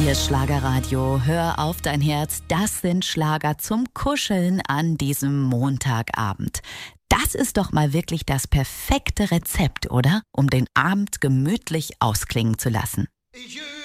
Ihr Schlagerradio, hör auf dein Herz, das sind Schlager zum Kuscheln an diesem Montagabend. Das ist doch mal wirklich das perfekte Rezept, oder? Um den Abend gemütlich ausklingen zu lassen.